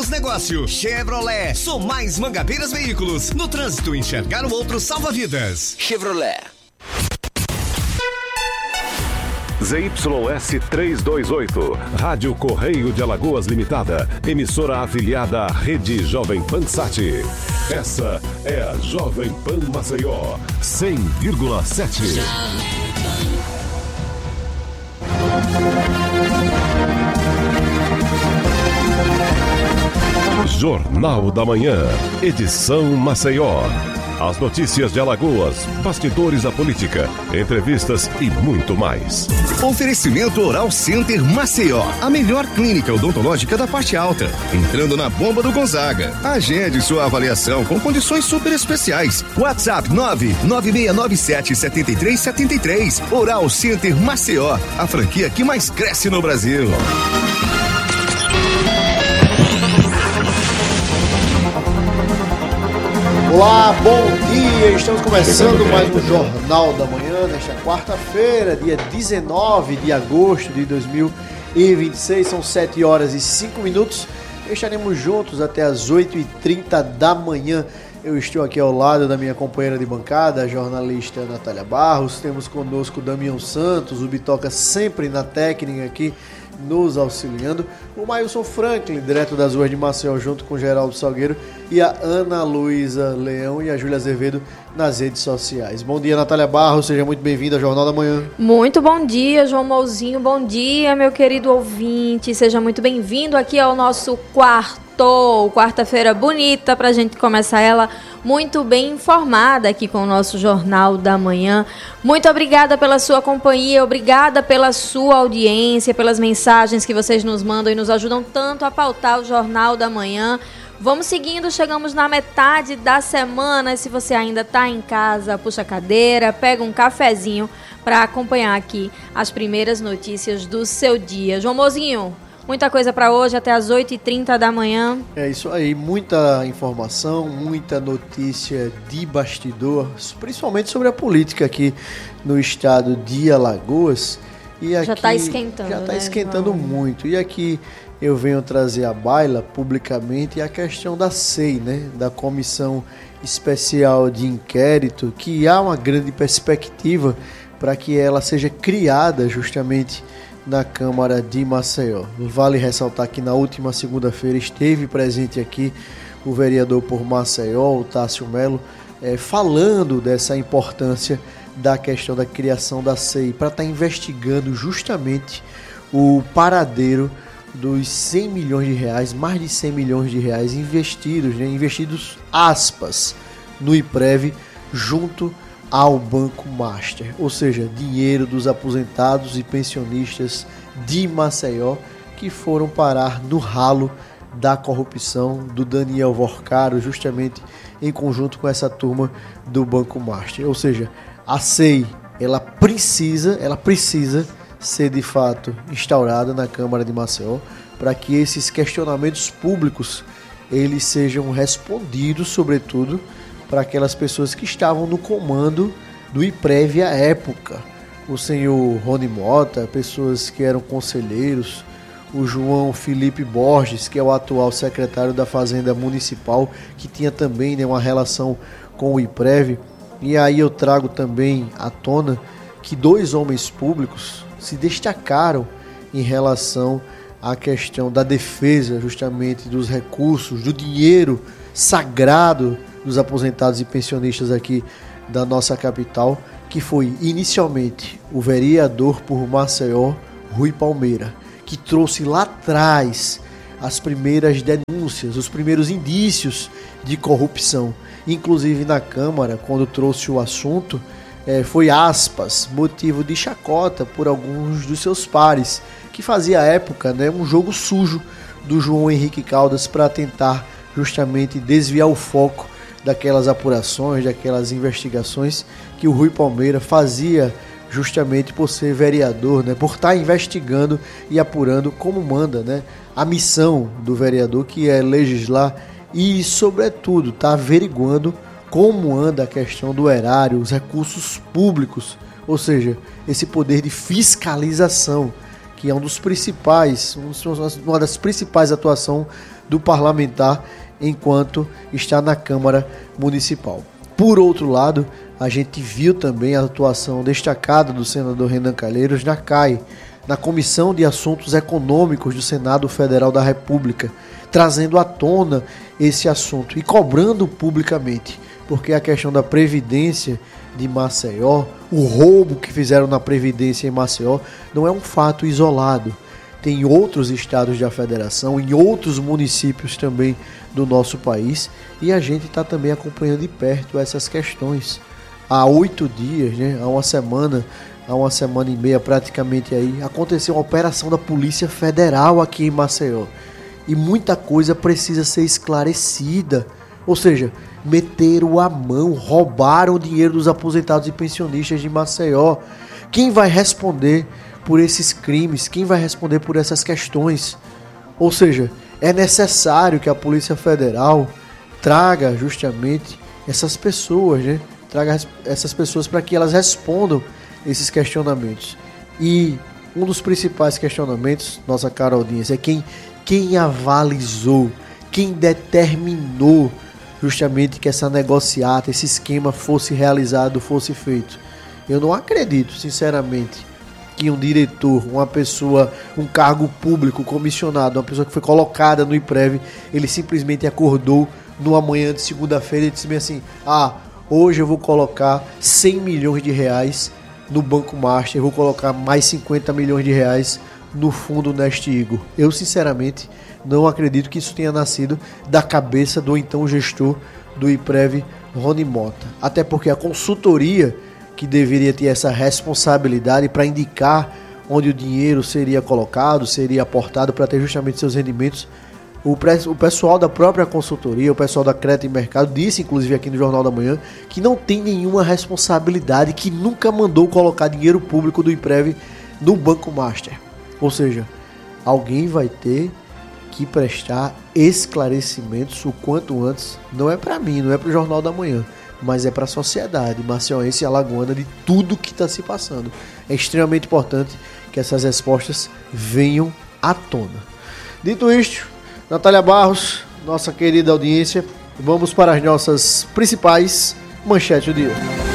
Novos negócios. Chevrolet. Sou mais Mangabeiras Veículos. No trânsito, enxergar o outro salva vidas. Chevrolet. ZYS 328, Rádio Correio de Alagoas Limitada, emissora afiliada à Rede Jovem Pan Sat. Essa é a Jovem Pan Maceió, 100,7. Jornal da Manhã, edição Maceió. As notícias de Alagoas, bastidores da política, entrevistas e muito mais. Oferecimento Oral Center Maceió, a melhor clínica odontológica da parte alta. Entrando na bomba do Gonzaga. Agende sua avaliação com condições super especiais. WhatsApp 996977373. Oral Center Maceió, a franquia que mais cresce no Brasil. Olá, bom dia! Estamos começando mais um Jornal da Manhã nesta quarta-feira, dia 19 de agosto de 2026. São 7 horas e 5 minutos. Estaremos juntos até as 8h30 da manhã. Eu estou aqui ao lado da minha companheira de bancada, a jornalista Natália Barros. Temos conosco o Damião Santos, o Bitoca sempre na técnica aqui, nos auxiliando. O Mailson Franklin, direto das ruas de Maceió, junto com o Geraldo Salgueiro, e a Ana Luísa Leão e a Júlia Azevedo nas redes sociais. Bom dia, Natália Barros, seja muito bem-vinda ao Jornal da Manhã. Muito bom dia, João Mouzinho, bom dia, meu querido ouvinte, seja muito bem-vindo aqui ao nosso quarta-feira bonita, pra gente começar ela muito bem informada aqui com o nosso Jornal da Manhã. Muito obrigada pela sua companhia, obrigada pela sua audiência, pelas mensagens que vocês nos mandam e nos ajudam tanto a pautar o Jornal da Manhã. Vamos seguindo, chegamos na metade da semana. Se você ainda está em casa, puxa a cadeira, pega um cafezinho para acompanhar aqui as primeiras notícias do seu dia. João Mozinho, muita coisa para hoje, até as 8h30 da manhã. É isso aí, muita informação, muita notícia de bastidor, principalmente sobre a política aqui no estado de Alagoas. E aqui, já está esquentando. Já está esquentando muito. E aqui eu venho trazer à baila publicamente a questão da SEI, né? Da Comissão Especial de Inquérito, que há uma grande perspectiva para que ela seja criada justamente na Câmara de Maceió. Vale ressaltar que na última segunda-feira esteve presente aqui o vereador por Maceió, o Tássio Melo, falando dessa importância da questão da criação da SEI, para estar investigando justamente o paradeiro dos 100 milhões de reais, mais de 100 milhões de reais investidos, né, aspas, no IPREV junto ao Banco Master, ou seja, dinheiro dos aposentados e pensionistas de Maceió que foram parar no ralo da corrupção do Daniel Vorcaro, justamente em conjunto com essa turma do Banco Master. Ou seja, a SEI, ela precisa ser de fato instaurada na Câmara de Maceió para que esses questionamentos públicos eles sejam respondidos, sobretudo para aquelas pessoas que estavam no comando do IPREV à época. O senhor Rony Mota, pessoas que eram conselheiros, o João Felipe Borges, que é o atual secretário da Fazenda Municipal, que tinha também, né, uma relação com o IPREV. E aí eu trago também à tona que 2 homens públicos se destacaram em relação à questão da defesa justamente dos recursos, do dinheiro sagrado dos aposentados e pensionistas aqui da nossa capital, que foi inicialmente o vereador por Maceió, Rui Palmeira, que trouxe lá atrás as primeiras denúncias, os primeiros indícios de corrupção. Inclusive na Câmara, quando trouxe o assunto, foi, aspas, motivo de chacota por alguns dos seus pares, que fazia à época, né, um jogo sujo do João Henrique Caldas para tentar justamente desviar o foco daquelas apurações, daquelas investigações que o Rui Palmeira fazia justamente por ser vereador, né, por estar investigando e apurando como manda, né, a missão do vereador, que é legislar e, sobretudo, estar averiguando como anda a questão do erário, os recursos públicos, ou seja, esse poder de fiscalização que é uma das principais atuações do parlamentar enquanto está na Câmara Municipal. Por outro lado, a gente viu também a atuação destacada do senador Renan Calheiros na CAE, na Comissão de Assuntos Econômicos do Senado Federal da República, trazendo à tona esse assunto e cobrando publicamente, porque a questão da Previdência de Maceió, o roubo que fizeram na Previdência em Maceió, não é um fato isolado. Tem em outros estados da federação, em outros municípios também do nosso país, e a gente está também acompanhando de perto essas questões. Há 8 dias, há uma semana e meia praticamente aí, aconteceu uma operação da Polícia Federal aqui em Maceió. E muita coisa precisa ser esclarecida. Ou seja, meteram a mão, roubaram o dinheiro dos aposentados e pensionistas de Maceió. Quem vai responder por esses crimes? Quem vai responder por essas questões? Ou seja, é necessário que a Polícia Federal traga justamente essas pessoas, traga essas pessoas para que elas respondam esses questionamentos. E um dos principais questionamentos, nossa cara audiência, é quem avalizou, quem determinou justamente que essa negociata, esse esquema fosse realizado, fosse feito. Eu não acredito, sinceramente, que um diretor, uma pessoa, um cargo público comissionado, uma pessoa que foi colocada no IPREV, ele simplesmente acordou numa manhã de segunda-feira e disse assim: hoje eu vou colocar 100 milhões de reais no Banco Master, eu vou colocar mais 50 milhões de reais no fundo Neste Igor. Eu, sinceramente, não acredito que isso tenha nascido da cabeça do então gestor do IPREV, Rony Mota. Até porque a consultoria que deveria ter essa responsabilidade para indicar onde o dinheiro seria colocado, seria aportado para ter justamente seus rendimentos, o pessoal da própria consultoria, o pessoal da Crédito e Mercado, disse inclusive aqui no Jornal da Manhã, que não tem nenhuma responsabilidade, que nunca mandou colocar dinheiro público do IPREV no Banco Master. Ou seja, alguém vai ter que prestar esclarecimentos o quanto antes. Não é para mim, não é para o Jornal da Manhã, mas é para a sociedade maceiense e alagoana de tudo que está se passando. É extremamente importante que essas respostas venham à tona. Dito isto, Natália Barros, nossa querida audiência, vamos para as nossas principais manchetes do dia.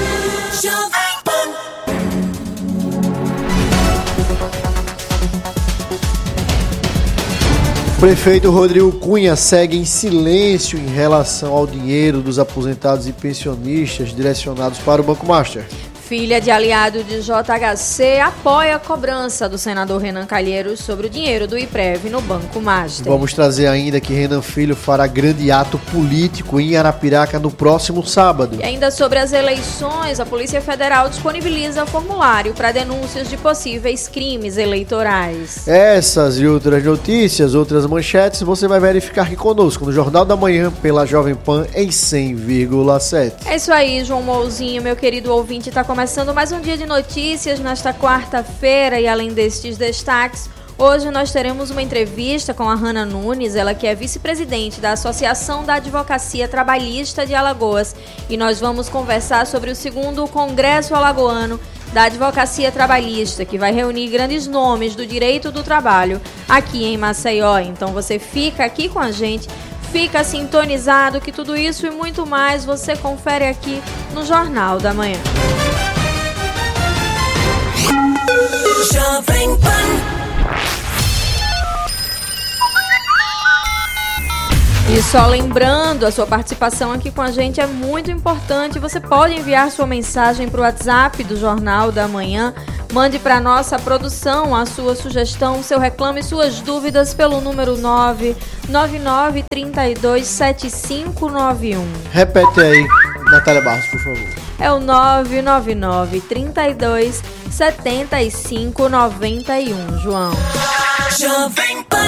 O prefeito Rodrigo Cunha segue em silêncio em relação ao dinheiro dos aposentados e pensionistas direcionados para o Banco Master. Filha de aliado de JHC apoia a cobrança do senador Renan Calheiros sobre o dinheiro do IPREV no Banco Master. Vamos trazer ainda que Renan Filho fará grande ato político em Arapiraca no próximo sábado. E ainda sobre as eleições, a Polícia Federal disponibiliza formulário para denúncias de possíveis crimes eleitorais. Essas e outras notícias, outras manchetes, você vai verificar aqui conosco no Jornal da Manhã pela Jovem Pan em 100,7. É isso aí, João Mouzinho, meu querido ouvinte, está começando mais um dia de notícias nesta quarta-feira e além destes destaques, hoje nós teremos uma entrevista com a Hanna Nunes, ela que é vice-presidente da Associação da Advocacia Trabalhista de Alagoas, e nós vamos conversar sobre o 2º Congresso Alagoano da Advocacia Trabalhista, que vai reunir grandes nomes do direito do trabalho aqui em Maceió. Então você fica aqui com a gente, fica sintonizado que tudo isso e muito mais você confere aqui no Jornal da Manhã. Jovem Pan. E só lembrando, a sua participação aqui com a gente é muito importante. Você pode enviar sua mensagem para o WhatsApp do Jornal da Manhã. Mande para nossa produção a sua sugestão, seu reclame e suas dúvidas pelo número 999-327591. Repete aí, Natália Barros, por favor. É o 999-327591, João. Jovem Pan.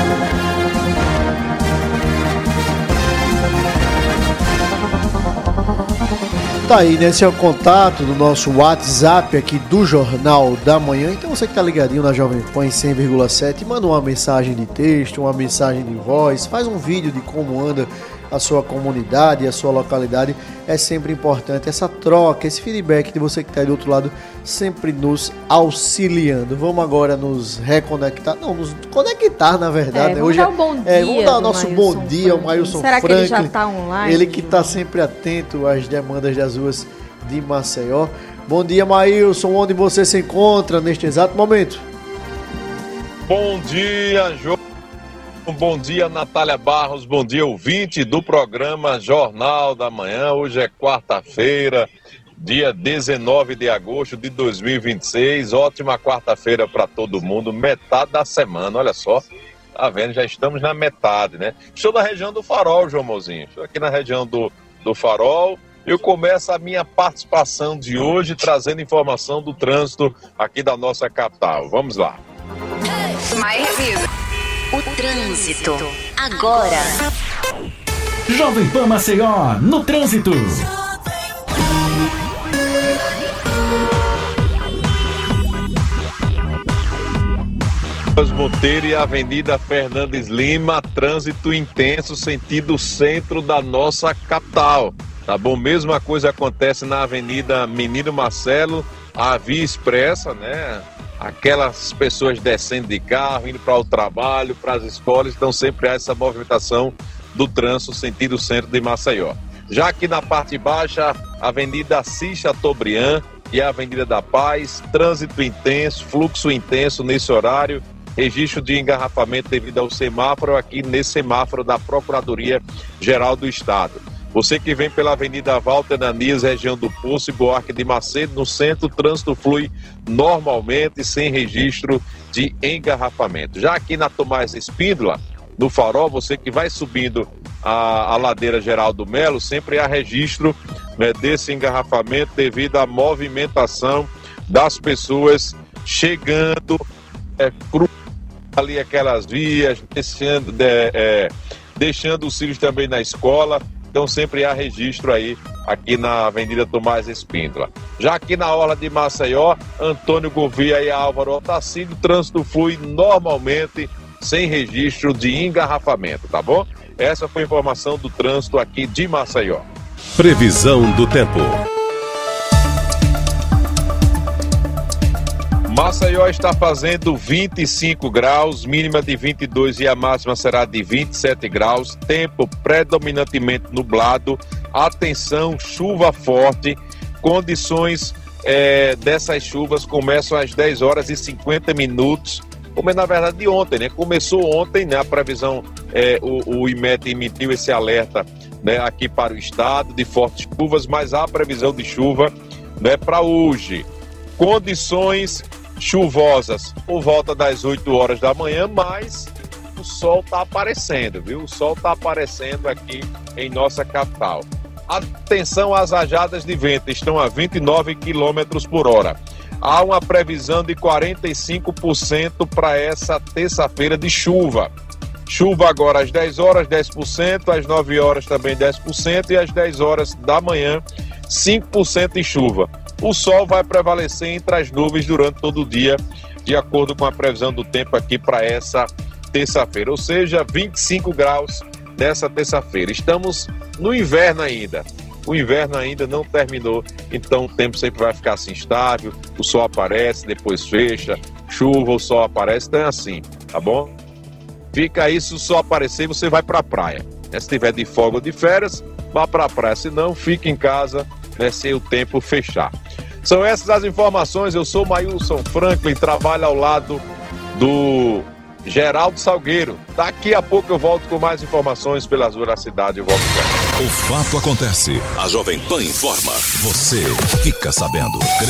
Tá aí, né? Esse é o contato do nosso WhatsApp aqui do Jornal da Manhã. Então você que tá ligadinho na Jovem Pan em 100,7, manda uma mensagem de texto, uma mensagem de voz, faz um vídeo de como anda a sua comunidade, a sua localidade. É sempre importante essa troca, esse feedback de você que está aí do outro lado, sempre nos auxiliando. Vamos agora nos reconectar, não, nos conectar, na verdade. Vamos dar um bom dia. Vamos dar o nosso bom dia ao Maílson Franklin. Será que ele já está online? Ele que está sempre atento às demandas das ruas de Maceió. Bom dia, Maílson, onde você se encontra neste exato momento? Bom dia, João. Bom dia, Natália Barros. Bom dia, ouvinte do programa Jornal da Manhã. Hoje é quarta-feira, dia 19 de agosto de 2026. Ótima quarta-feira para todo mundo, metade da semana, olha só. Tá vendo? Já estamos na metade, né? Estou na região do Farol, João Mozinho. Estou aqui na região do Farol. Eu começo a minha participação de hoje trazendo informação do trânsito aqui da nossa capital. Vamos lá. O trânsito agora. Jovem Pan Maceió no trânsito. Monteiro e Avenida Fernandes Lima, trânsito intenso sentido centro da nossa capital. Tá bom? Mesma coisa acontece na Avenida Menino Marcelo, a via expressa, né? Aquelas pessoas descendo de carro, indo para o trabalho, para as escolas, então sempre há essa movimentação do trânsito sentido centro de Maceió. Já aqui na parte baixa, Avenida Assis Chateaubriand e a Avenida da Paz, trânsito intenso, fluxo intenso nesse horário, registro de engarrafamento devido ao semáforo aqui nesse semáforo da Procuradoria Geral do Estado. Você que vem pela Avenida Walter Nanias, região do Poço e Buarque de Macedo, no centro, o trânsito flui normalmente, sem registro de engarrafamento. Já aqui na Tomás Espíndola, no Farol, você que vai subindo a ladeira Geraldo Melo, sempre há registro, né, desse engarrafamento devido à movimentação das pessoas chegando, cruzando ali aquelas vias, deixando os filhos também na escola. Então sempre há registro aí, aqui na Avenida Tomás Espíndola. Já aqui na Orla de Maceió, Antônio Gouveia e Álvaro Otacílio, o trânsito flui normalmente, sem registro de engarrafamento, tá bom? Essa foi a informação do trânsito aqui de Maceió. Previsão do tempo. Maceió está fazendo 25 graus, mínima de 22 e a máxima será de 27 graus. Tempo predominantemente nublado. Atenção, chuva forte. Condições dessas chuvas começam às 10 horas e 50 minutos. Como na verdade de ontem, né? Começou ontem, né? A previsão, o IMET emitiu esse alerta, né, aqui para o estado de fortes chuvas, mas há previsão de chuva, né, para hoje. Condições chuvosas por volta das 8 horas da manhã, mas o sol está aparecendo, viu? O sol está aparecendo aqui em nossa capital. Atenção às rajadas de vento, estão a 29 km por hora. Há uma previsão de 45% para essa terça-feira de chuva. Chuva agora às 10 horas, 10%, às 9 horas também 10% e às 10 horas da manhã, 5% de chuva. O sol vai prevalecer entre as nuvens durante todo o dia, de acordo com a previsão do tempo aqui para essa terça-feira, ou seja, 25 graus nessa terça-feira. Estamos no inverno ainda, o inverno ainda não terminou, então o tempo sempre vai ficar assim instável, o sol aparece, depois fecha, chuva, o sol aparece, então é assim, tá bom? Fica aí, se o sol aparecer, você vai para a praia. Se tiver de folga ou de férias, vá para a praia, se não, fique em casa, né, se o tempo fechar. São essas as informações. Eu sou Maílson Franklin, trabalho ao lado do Geraldo Salgueiro. Daqui a pouco eu volto com mais informações pelas ruas da cidade. Eu volto pra... O fato acontece. A Jovem Pan informa. Você fica sabendo.